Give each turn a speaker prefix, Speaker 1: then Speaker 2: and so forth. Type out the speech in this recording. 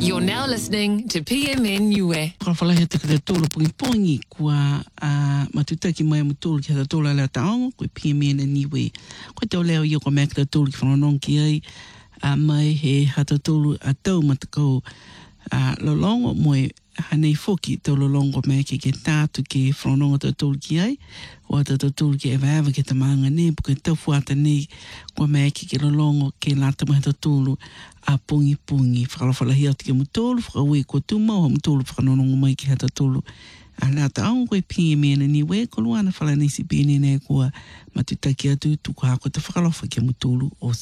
Speaker 1: You're now listening to PMN Niue.
Speaker 2: Kawhalahe te kare tōla pongi kua matutaki mai mutulu ki hata tōla leo taongo koe PMN Niue. Koe tau leo i o ka mea kare tōla ki whanonong ki ai mai he hata tōlu a tau matakau lolongo moe hanei foki tau lolongo mea ke tātu ke whanongo tau tōlu ki ai o tau tōlu ki ewa ke ta maanga ne puke tau fuata nei kua mea ke lolongo ke lata mai tau tōlu a pungi whakalawhalahi ati ke mutolu whakaue ko tuma o mutolu whakanonongo mai ki hata tolu a lata au koe PMN Niue ko luana whalanisi PNN kua matutaki atu tuku hako te whakalawha ke mutolu o